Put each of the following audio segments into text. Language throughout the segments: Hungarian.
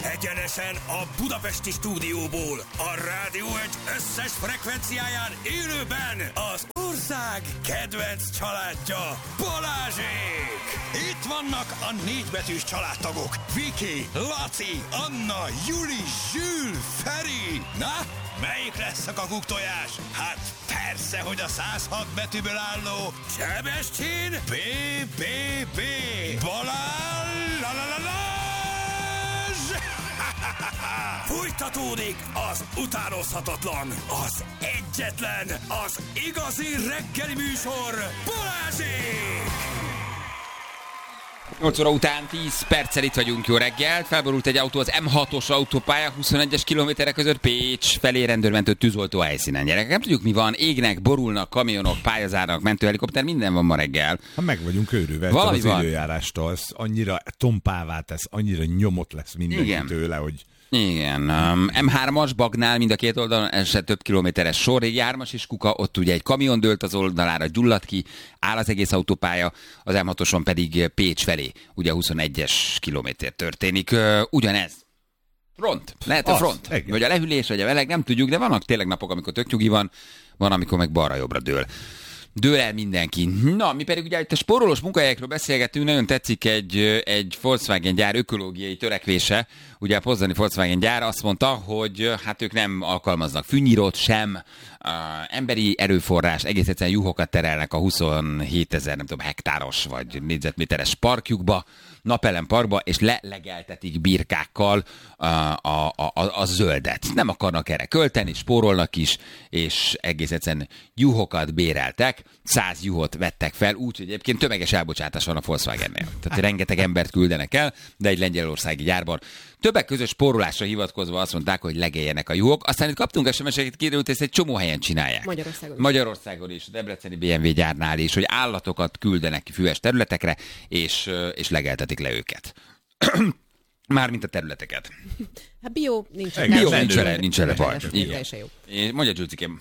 Egyenesen a budapesti stúdióból, a Rádió Egy összes frekvenciáján élőben az ország kedvenc családja, Balázsék! Itt vannak a 4 betűs családtagok, Viki, Laci, Anna, Juli, Zsül, Feri. Na, melyik lesz a kakuktojás? Hát persze, hogy a 106 betűből álló Sebestyén BBB Balázs! Fújtatódik az utánozhatatlan, az egyetlen, az igazi reggeli műsor, Balázsék! 8 óra után 10 perccel itt vagyunk, jó reggelt. Felborult egy autó az M6-os autópálya 21-es kilométerek között Pécs felé, rendőrmentő tűzoltó helyszínen. Gyerekek, nem tudjuk mi van, égnek, borulnak, kamionok, pályazárnak, mentőhelikopter, minden van ma reggel. Ha meg vagyunk őrülve az időjárástól, ez annyira tompává tesz, annyira nyomot lesz mindenki tőle, hogy... Igen, M3-as Bagnál mind a két oldalon esett több kilométeres sor, egy jármas is kuka, ott ugye egy kamion dőlt az oldalára, gyulladt ki, áll az egész autópálya, az M6-oson pedig Pécs felé, ugye 21-es kilométer történik, ugyanez. Front, lehet a front, vagy a lehűlés, vagy a meleg, nem tudjuk, de vannak tényleg napok, amikor tök nyugi van amikor meg balra-jobbra dől. Dől el mindenki. Na, mi pedig ugye itt a spórolós munkahelyekről beszélgetünk, nagyon tetszik egy Volkswagen gyár ökológiai törekvése. Ugye a poznani Volkswagen gyár azt mondta, hogy hát ők nem alkalmaznak fűnyírót sem, emberi erőforrás, egész egyszerűen juhokat terelnek a 27 000, nem tudom, hektáros vagy négyzetméteres parkjukba, napelem parkba, és lelegeltetik birkákkal a zöldet. Nem akarnak erre költeni, spórolnak is, és egész egyszerűen juhokat béreltek, 100 juhot vettek fel, úgyhogy egyébként tömeges elbocsátás van a Volkswagennél. Tehát rengeteg embert küldenek el, de egy lengyelországi gyárban. Többek között spórolásra hivatkozva azt mondták, hogy legeljenek a juhok. Aztán itt kaptunk SMS-eket, kiderült, hogy ezt egy csomó helyen csinálják. Magyarországon is, a debreceni BMW gyárnál is, hogy állatokat küldenek ki füves területekre, és legeltetik le őket. Mármint a területeket. Hát bio nincs vele baj. Teljesen jó. Mondja, Gyucikém.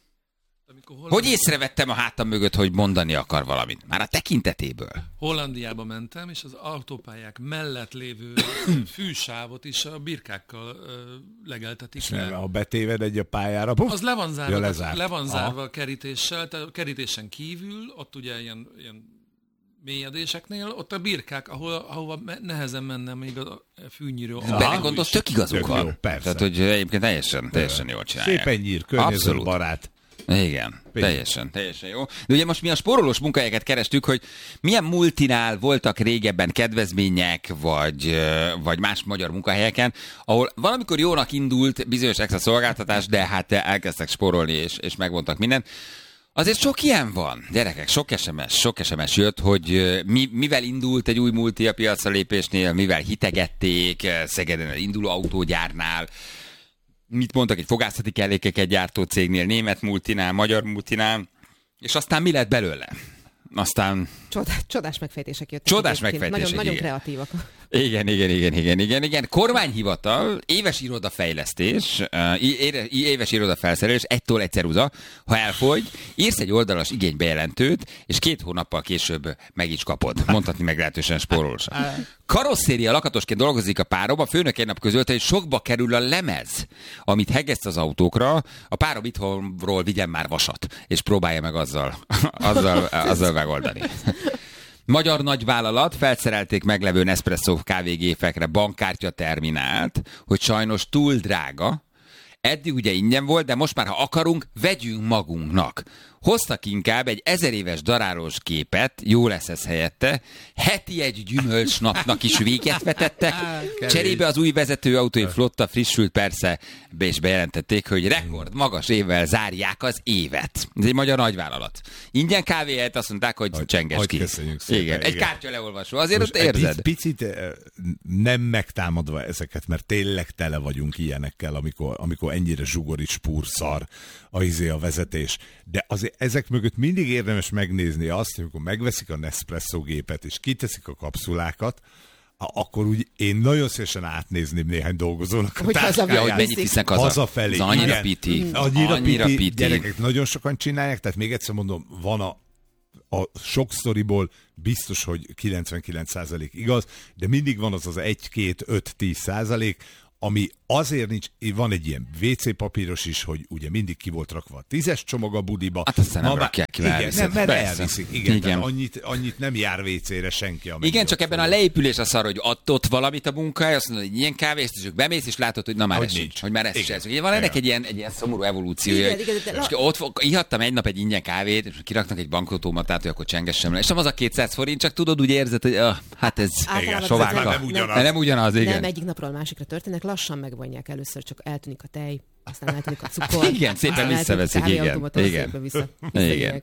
Hogy észrevettem a hátam mögött, hogy mondani akar valamit? Már a tekintetéből. Hollandiába mentem, és az autópályák mellett lévő fűsávot is a birkákkal legeltetik le. Ha betéved egy a pályára, az le van zárva a kerítéssel, tehát a kerítésen kívül, ott ugye ilyen mélyedéseknél, ott a birkák, ahova nehezen menne még a fűnyíró. Belegondolsz, tök igazuk van. Jó, persze. Tehát, hogy egyébként teljesen jól csinálják. Szépen nyír, környezetbarát. Igen, teljesen jó. De ugye most mi a spórolós munkahelyeket kerestük, hogy milyen multinál voltak régebben kedvezmények, vagy más magyar munkahelyeken, ahol valamikor jónak indult bizonyos extra szolgáltatás, de hát elkezdtek spórolni, és megvontak mindent. Azért sok ilyen van, gyerekek, sok SMS jött, hogy mivel indult egy új multi a piacra lépésnél, mivel hitegették, Szegeden induló autógyárnál, mit mondtak egy fogászati kellékeket gyártó cégnél, német multinál, magyar multinál, és aztán mi lett belőle? Aztán... Csodás megfejtések jöttek. Nagyon kreatívak. Igen. Kormányhivatal, éves irodafejlesztés, éves irodafelszerelés, 1-től 1 ceruza, ha elfogy, írsz egy oldalas igénybejelentőt, és 2 hónappal később meg is kapod. Mondhatni meglehetősen spórolósan. Karosszéria lakatosként dolgozik a párom, a főnök egy nap közölte, hogy sokba kerül a lemez, amit hegeszt az autókra, a párom itthonról vigyen már vasat, és próbálja meg azzal megoldani. Magyar nagyvállalat felszerelték meglevő Nespresso kávégépekre bankkártya terminált, hogy sajnos túl drága. Eddig ugye ingyen volt, de most már, ha akarunk, vegyünk magunknak. Hoztak inkább egy 1000 éves darálós képet, jó lesz ez helyette, heti egy gyümölcsnapnak is véget vetettek, cserébe az új vezetőautói flotta frissült persze, és bejelentették, hogy rekord magas évvel zárják az évet. Ez egy magyar nagyvállalat. Ingyen kávé helyett azt mondták, hogy csenges ki. Igen, egy kártya leolvasó, azért ott érzed. Picit nem megtámadva ezeket, mert tényleg tele vagyunk ilyenekkel, amikor ennyire zsugori spúrszar a vezetés. De azért ezek mögött mindig érdemes megnézni azt, amikor megveszik a Nespresso gépet, és kiteszik a kapszulákat, akkor úgy én nagyon szívesen átnézném néhány dolgozónak a táskáját. Hogy mennyit visznek hazafelé. Annyira piti. Annyira piti. Gyerekek nagyon sokan csinálják, tehát még egyszer mondom, van a sok sztoriból biztos, hogy 99% igaz, de mindig van az 1-2-5-10%, ami azért nincs, van egy ilyen WC papíros is, hogy ugye mindig ki volt rakva a 10-es csomag a budiba. Hát aztán nem rakják ki, mert elviszik. Igen. Annyit nem jár WC-re senki. Igen, csak ebben a leépülés a szar, hogy adott valamit a munkahely, azt mondod, hogy ilyen kávét, és bemész, és látod, hogy na már ez nincs. Hogy már ez sem. Van ennek egy ilyen szomorú evolúciója. És ott ihattam egy nap egy ingyen kávét, és kiraknak egy bankautomatát, hogy akkor csengessem le. És nem az a 200 forint, csak tudod, úgy érzed, hogy hát ez sovákkal. Nem ugyanaz, igen. Nem egyik napról másikra történnek, lassan megvonják, először csak eltűnik a tej, aztán eltűnik a cukor. Igen, szépen visszaveszik, igen.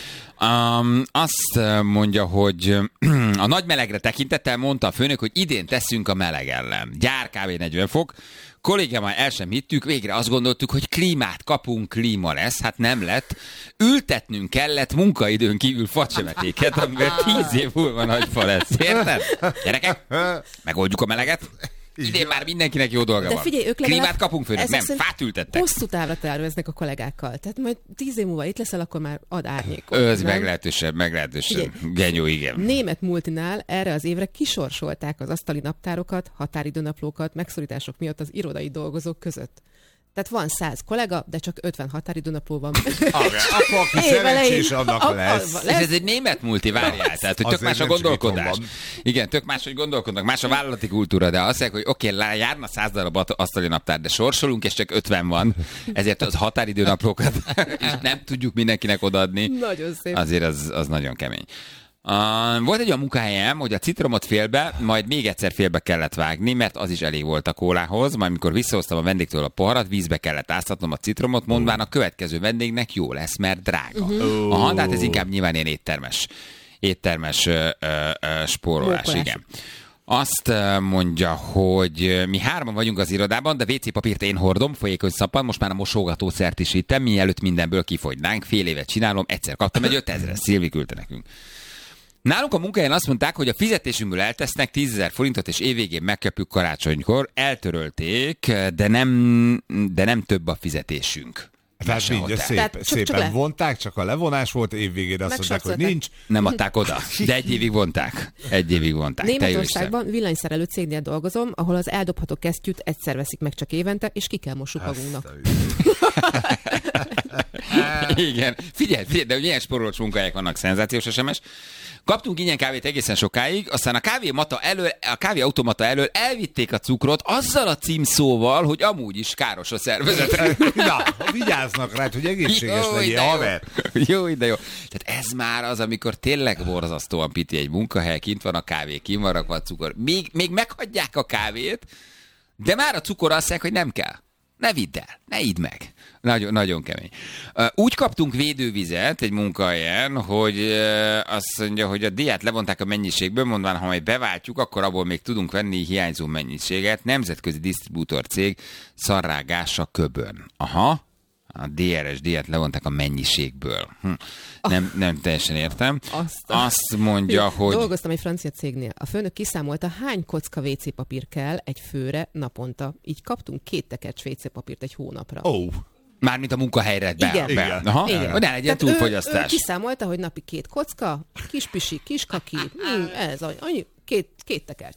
Azt mondja, hogy a nagy melegre tekintettel mondta a főnök, hogy idén teszünk a meleg ellen. Gyár kb. 40 fok. Kollégámmal el sem hittük, végre azt gondoltuk, hogy klímát kapunk, klíma lesz. Hát nem lett. Ültetnünk kellett munkaidőn kívül facsemetéket, amivel 10 év múlva nagy fa lesz. Érted? Gyerekek, megoldjuk a meleget. Idén már mindenkinek jó dolga van. Figyelj, klímát kapunk főnök, nem, fát ültettek. Hosszú távra terveznek a kollégákkal. Tehát majd 10 év múlva itt leszel, akkor már ad árnyékot. Ez meglehetősen. Genyó, igen. Német multinál erre az évre kisorsolták az asztali naptárokat, határidőnaplókat, megszorítások miatt az irodai dolgozók között. Tehát van 100 kollega, de csak 50 határidőnapló van. Akkor aki szerencsés, annak lesz. És ez egy német multi, várjál. Tehát, hogy tök más a gondolkodás. Igen, tök más, hogy gondolkodnak. Más a vállalati kultúra, de azt mondják, hogy oké, járna 100 darab asztali naptár, de sorsolunk, és csak 50 van. Ezért az határidőnaplókat és nem tudjuk mindenkinek odaadni. Nagyon szép. Azért az nagyon kemény. Volt egy olyan munkahelyem, hogy a citromot félbe, majd még egyszer félbe kellett vágni, mert az is elég volt a kólához, majd mikor visszahoztam a vendégtől a poharat, vízbe kellett áztatnom a citromot, mondván a következő vendégnek jó lesz, mert drága. Aha, tehát ez inkább nyilván ilyen éttermes spórolás, igen. Azt mondja, hogy mi 3 vagyunk az irodában, de WC papírt én hordom, folyékony szappan, most már a mosogatószert is vittem, mielőtt mindenből kifogynánk, fél évet csinálom, egyszer kaptam egy 5000-es, Szilvi küldte nekünk. Nálunk a munkahelyen azt mondták, hogy a fizetésünkből eltesznek 10 000 forintot, és évvégén megkapjuk karácsonykor. Eltörölték, de nem több a fizetésünk. Tehát mindjárt szépen vonták, csak a levonás volt, évvégére azt mondták, hogy nincs. Nem adták oda, de egy évig vonták. Németországban villanyszerelő cégnél dolgozom, ahol az eldobható kesztyűt egyszer veszik meg csak évente, és ki kell mossuk magunknak. Igen. Figyelj, de ilyen spórolós munkahelyek vannak, szenzációs SMS. Kaptunk ingyen kávét egészen sokáig, aztán a kávéautomata elől elvitték a cukrot azzal a címszóval, hogy amúgy is káros a szervezetre. Na, vigyáznak rá, hogy egészséges legyen, haver. Jó. Tehát ez már az, amikor tényleg borzasztóan piti egy munkahely, kint van a kávé, kint van rakva a cukor. Még meghagyják a kávét, de már a cukor azt mondják, hogy nem kell. Ne vidd el, ne idd meg. Nagyon kemény. Úgy kaptunk védővizet egy munkahelyen, hogy azt mondja, hogy a díját levonták a mennyiségből, mondván, ha majd beváltjuk, akkor abból még tudunk venni hiányzó mennyiséget. Nemzetközi disztribútor cég szarrágása Köbön. Aha. A DRS díjat levonták a mennyiségből. Nem teljesen értem. Azt mondja, hogy... Dolgoztam egy francia cégnél. A főnök kiszámolta, hány kocka WC papír kell egy főre naponta. Így kaptunk 2 tekercs WC papírt egy hónapra. Mármint a munkahelyre be. Igen. Aha. Igen. Hogy ne legyen túlfogyasztás. Ő kiszámolta, hogy napi 2 kocka, kis pisi, kis kaki, ez annyi. 2 tekercs.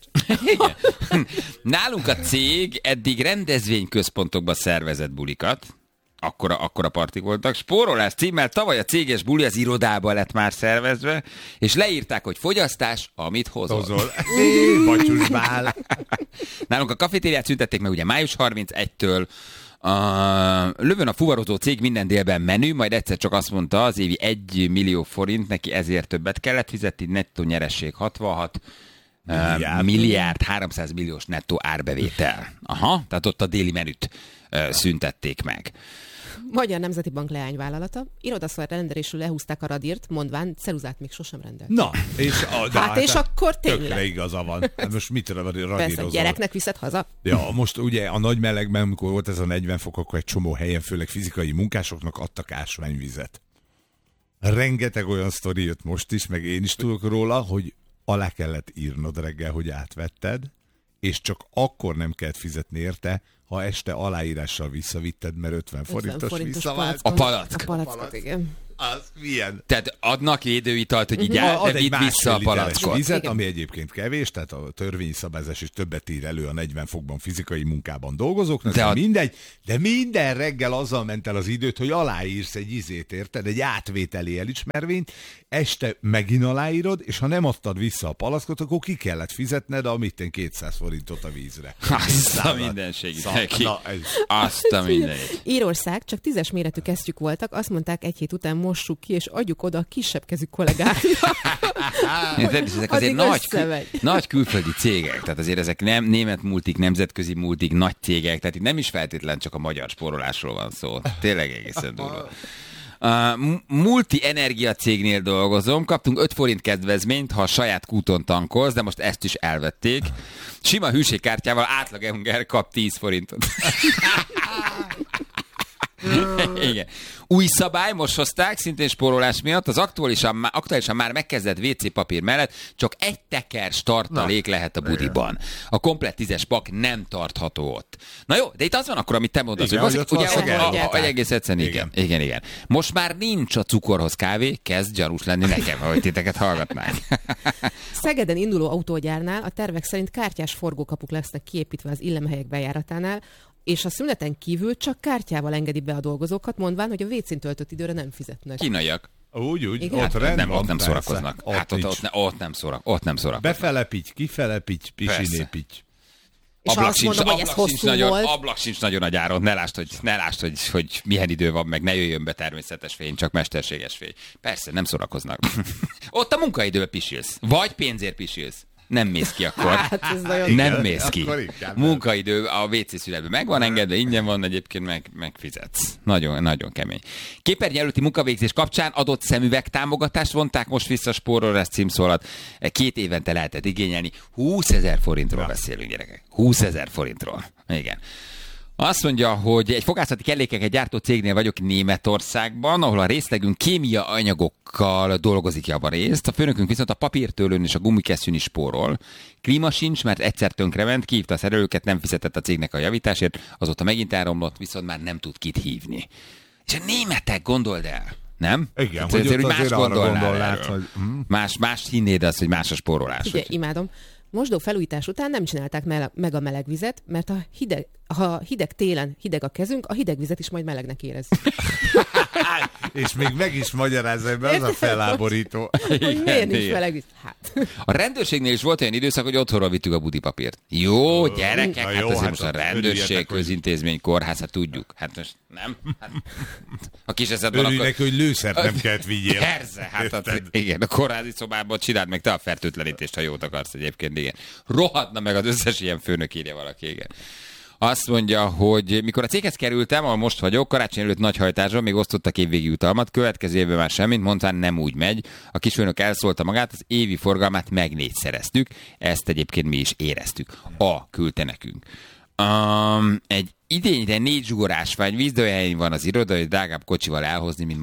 Nálunk a cég eddig rendezvényközpontokba szervezett bulikat. Akkora partik voltak. Spórolás címmel tavaly a céges buli az irodában lett már szervezve, és leírták, hogy fogyasztás, amit hozol. Batyusbál. Nálunk a kafetériát szüntették meg ugye május 31-től. Lövön a fuvarozó cég minden délben menü, majd egyszer csak azt mondta, az évi 1 millió forint, neki ezért többet kellett fizetni, nettó nyeresség 66 milliárd 300 milliós nettó árbevétel. Aha, tehát ott a déli menüt szüntették meg. Magyar Nemzeti Bank leányvállalata. Irodaszor rendelésül lehúzták a radírt, mondván ceruzát még sosem rendelt. Na, és akkor tényleg. Tökre igaza van. Most mit radírozol? Persze, gyereknek viszed haza. Ja, most ugye a nagy melegben, amikor volt ez a 40 fok, akkor egy csomó helyen, főleg fizikai munkásoknak adtak ásványvizet. Rengeteg olyan sztori jött most is, meg én is tudok róla, hogy alá kellett írnod reggel, hogy átvetted, és csak akkor nem kellett fizetni érte, ha este aláírással visszavitted, mert 50 forintos visszavált. A palack. A palackot, igen. Az milyen? Tehát adnak védőitalt, hogy így Ad egy vidd vissza a palackot. Vizet, ami egyébként kevés, tehát a törvényi szabályzás is többet ír elő a 40 fokban fizikai munkában dolgozóknak, mindegy, de minden reggel azzal ment el az időt, hogy aláírsz egy izét, érted? Egy átvételi elismervényt, este megint aláírod, és ha nem adtad vissza a palackot, akkor ki kellett fizetned a 200 forintot a vízre. Azt a mindenségét neki. Azt a mindenségét. Írország, csak 10-es méretű kesztyűk voltak, azt mondták egy hét után mossuk ki, és adjuk oda a kisebb kezű kollégáknak. Ezek azért nagy külföldi cégek, tehát azért ezek nem német multik, nemzetközi multik, nagy cégek, tehát itt nem is feltétlen csak a magyar spórolásról van szó. Tényleg egészen durva. Multi energia cégnél dolgozom, kaptunk 5 forint kedvezményt, ha a saját kúton tankolsz, de most ezt is elvették. Sima hűségkártyával átlag ember kap 10 forintot. Igen. Új szabály, most hozták, szintén spórolás miatt, az aktuálisan már megkezdett WC papír mellett csak egy tekers tartalék lehet a budiban. A komplett 10-es pak nem tartható ott. Na jó, de itt az van akkor, amit te mondasz, hogy ugye egész egyszerűen igen. Most már nincs a cukorhoz kávé, kezd gyanús lenni nekem, ahogy titeket hallgatnánk. Szegeden induló autógyárnál a tervek szerint kártyás forgókapuk lesznek kiépítve az illemhelyek bejáratánál, és a szüneten kívül csak kártyával engedi be a dolgozókat, mondván, hogy a WC-n töltött időre nem fizetnek. Kínaiak. Úgy, ott nem szórakoznak. Ott nem szórakoznak. Befelepíts, kifelepíts, pisinépíts. Ablak sincs nagyon a gyáron, ne lásd, hogy milyen idő van, meg ne jöjjön be természetes fény, csak mesterséges fény. Persze, nem szórakoznak. Ott a munkaidőben pisilsz, vagy pénzért pisilsz. Nem mész ki akkor. Nem mész ki. Munkaidő a WC születben megvan engedve, ingyen van, egyébként megfizetsz. Nagyon, nagyon kemény. Képernyő előtti munkavégzés kapcsán adott szemüveg támogatást vonták most vissza spórolás címszó alatt. 2 évente lehetett igényelni. 20 000 forintról beszélünk, gyerekek. 20 000 forintról. Igen. Azt mondja, hogy egy fogászati kellékeket gyártó cégnél vagyok Németországban, ahol a részlegünk kémia anyagokkal dolgozik javarészt. A főnökünk viszont a papírtőlőn és a gumikesztyűn is spórol. Klíma sincs, mert egyszer tönkrement, kihívta a szerelőket, nem fizetett a cégnek a javításért, azóta megint elromlott, viszont már nem tud kit hívni. És a németek, gondold el, nem? Igen, hát, hogy más gondolnál, hogy... Más hinnéd az, hogy más a spórolás. Ugye, imádom. Mosdó felújítás után nem csinálták meg a meleg vizet, mert ha hideg télen hideg a kezünk, a hideg vizet is majd melegnek érez. És még meg is magyarázza, hogy az a feláborító. Hogy miért nincs meleg víz? Hát. A rendőrségnél is volt olyan időszak, hogy otthonról vittük a budipapírt. Jó, gyerekek, hát azért most a rendőrség, közintézmény, kórház, hát tudjuk. Hát most nem. Hát, a kis eszedben akkor... Örülnek, hogy lőszert nem kellett vigyél. Persze, hát igen, a kórházi szobában csináld meg te a fertőtlenítést, ha jót akarsz egyébként, igen. Rohadna meg az összes ilyen főnök, írja valaki, igen. Azt mondja, hogy mikor a céghez kerültem, ahol most vagyok, karácsony előtt nagy hajtáson még osztottak évvégi utalmat, következő évben már semmit, mondván nem úgy megy. A kisfőnök elszólta magát, az évi forgalmát megnégyszereztük, ezt egyébként mi is éreztük. Küldte nekünk. Egy idényre 4 zsugorásvány vízdőhely van az iroda, hogy drágább kocsival elhozni, mint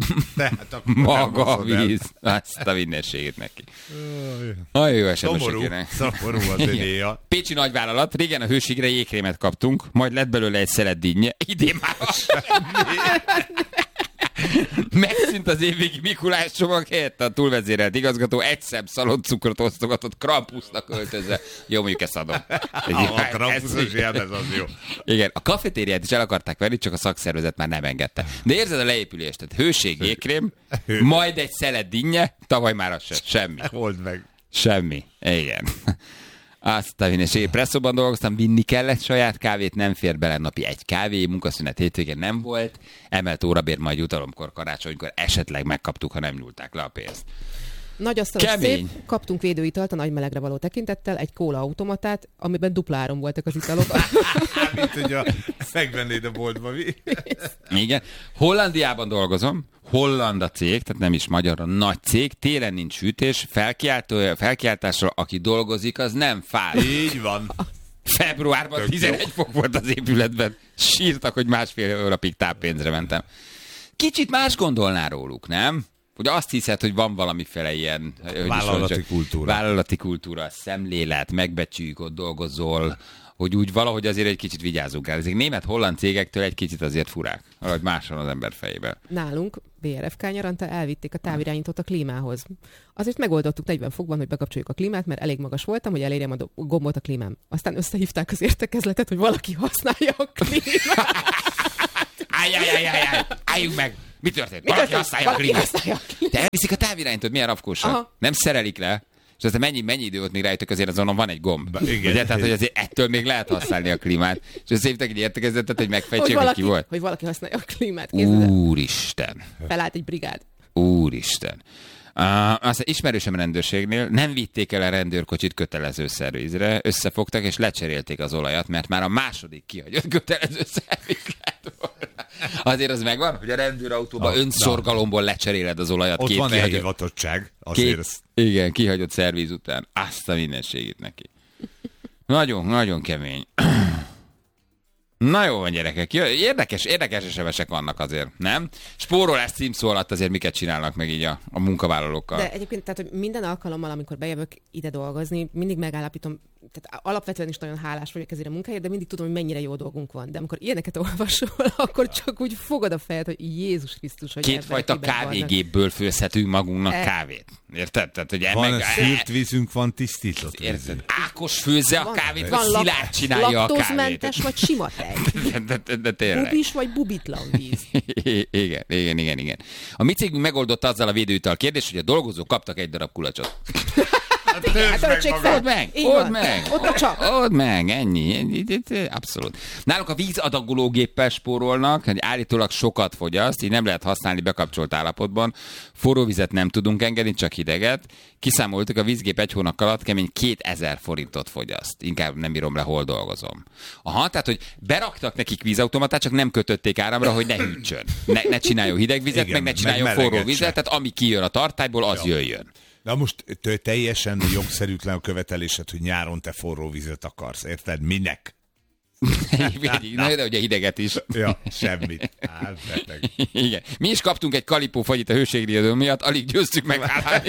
maga a víz. Azt a mindenségét neki. Nagyon jó esetben. Szomorú az önéja. Pécsi nagyvállalat, régen a hőségre jégkrémet kaptunk, majd lett belőle egy szelet dinnye. Idén már megszűnt az évvégi Mikulás csomag, helyett a túlvezérelt igazgató egy szem szaloncukrot osztogatott Krampusnak öltözve. Jó, mondjuk ezt adom. A Krampuszos jelmez az jó. Igen, a kafetériát is el akarták venni, csak a szakszervezet már nem engedte. De érzed a leépülést, tehát hőség, jégkrém, majd egy szelet dinnye, tavaly már az sem. Semmi. Old meg. Semmi. Igen. Azt a vinnél. Presszóban dolgoztam, vinni kellett saját kávét, nem fér bele napi 1 kávé, munkaszünet hétvégén nem volt, emelt órabér majd jutalomkor, karácsonykor esetleg megkaptuk, ha nem nyúlták le a pénzt. Nagy asztalos szép, kaptunk védőitalt a nagy melegre való tekintettel, egy kóla automatát, amiben dupla áron voltak az italok. Mint hogy megvennéd a boltba. Igen. Hollandiában dolgozom, holland a cég, tehát nem is magyar, a nagy cég, télen nincs sütés, felkiáltásra, aki dolgozik, az nem fáj. Így van. Februárban 11 fok volt az épületben. Sírtak, hogy 1,5 hónapig táppénzre mentem. Kicsit más gondolná róluk, nem? Ugye azt hiszed, hogy van valamiféle ilyen... Vállalati kultúra, szemlélet, megbecsüljük, ott dolgozol, hogy úgy valahogy azért egy kicsit vigyázzunk el. Ezek német-holland cégektől egy kicsit azért furák, valahogy máson az ember fejében. Nálunk BRFK nyaranta elvitték a távirányítót a klímához. Azért megoldottuk 40 fokban, hogy bekapcsoljuk a klímát, mert elég magas voltam, hogy elérjem a gombot a klímám. Aztán összehívták az értekezletet, hogy valaki használja a klímát. Álljunk meg! Mi történt? Valaki használja a klímát. Te elviszik a távirányítót, milyen rafkósak? Nem szerelik le. És aztán mennyi idő volt még rájöttök, azért azon van egy gomb. Ugye? Tehát, hogy azért ettől még lehet használni a klímát. És összehívtak egy értekezletet, hogy megfejtsék, hogy ki volt. Hogy valaki használja a klímát. Úristen. Felállt egy brigád. Úristen. Aztán ismerősöm rendőrségnél nem vitték el a rendőrkocsit kötelező szervizre, összefogtak és lecserélték az olajat, mert már a második kihagyott kötelező szerviz lett volna. Azért az megvan, hogy a rendőrautóban önszorgalomból lecseréled az olajat. Ott van elhivatottság. Igen, kihagyott szerviz után. Azt a mindenségét neki. Nagyon kemény. Na jó van, gyerekek. Érdekes SMS-ek vannak azért, nem? Spórolás címszó alatt azért miket csinálnak meg így a munkavállalókkal. De egyébként, tehát, hogy minden alkalommal, amikor bejövök ide dolgozni, mindig megállapítom, tehát alapvetően is nagyon hálás vagyok ezért a munkáért, de mindig tudom, hogy mennyire jó dolgunk van. De amikor ilyeneket olvasol, akkor csak úgy fogod a fejed, hogy Jézus Krisztus, hogy kétfajta kávégépből főzhetünk magunknak kávét. Érted? Tehát, hogy van szűrt vízünk, van tisztított. Érted? Ákos főzze a kávét, vagy Szilárd csinálja a kávét. Laktózmentes vagy sima tej. De tényleg. Bubis vagy bubitlan víz. Igen. A mi cégünk megoldotta azzal a védőital kérdést, hogy a dolgozók kaptak egy darab kulacsot. Odd meg, ennyi. Abszolút. Náluk a vízadagológéppel spórolnak, hogy állítólag sokat fogyaszt, így nem lehet használni bekapcsolt állapotban. Forró vizet nem tudunk engedni, csak hideget. Kiszámoltuk, a vízgép 1 hónap alatt kemény 2000 forintot fogyaszt. Inkább nem bírom le, hol dolgozom. Aha, tehát, hogy beraktak nekik vízautomatát, csak nem kötötték áramra, hogy ne hűtsön. Ne csináljon hideg vizet, meg ne csináljon forró vizet, tehát ami kijön a tartályból, az jöjjön. Na most teljesen jogszerűtlen a követelésed, hogy nyáron te forró vizet akarsz, érted? Minek? Na, de ugye hideget is. Ja, semmit. Igen. Mi is kaptunk egy kalipó fagyit a hőségriadó miatt, alig győztük megállni.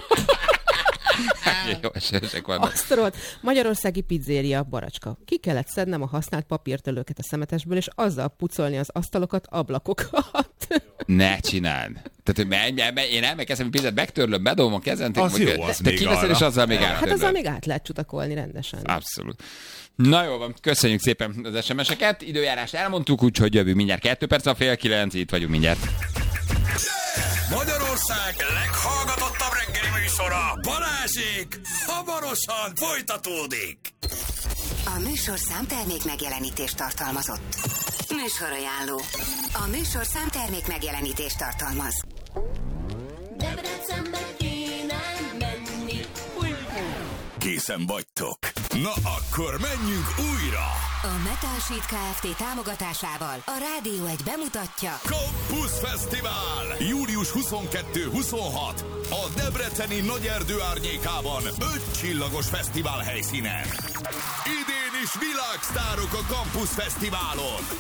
Azt tudod, magyarországi pizzéria, Baracska. Ki kellett szednem a használt papírtölőket a szemetesből, és azzal pucolni az asztalokat, ablakokat. Ne csináld. Tehát, én elmegyek pizzát, megtörlöm, bedobom a kezem, te kiveszed, és azzal még át. Hát azzal még át lehet csutakolni rendesen. Abszolút. Na jó van, köszönjük szépen az SMS-eket. Időjárást elmondtuk, úgyhogy jövő mindjárt 2 perc a 8:30, itt vagyunk mindjárt. Magyarország leghallgatottabb reggeli műsora, Balázsék, hamarosan folytatódik. A műsorszám termék megjelenítést tartalmazott. Műsorajánló. A műsorszám termék megjelenítést tartalmaz. Debrecenbe kéne menni. Készen vagytok? Na akkor menjünk újra! A Metal Sheet Kft. Támogatásával a Rádió 1 bemutatja Campus Fesztivál! Július 22-26 a debreceni Nagyerdő árnyékában 5 csillagos fesztivál helyszínen. Idén is világsztárok a Campus Fesztiválon.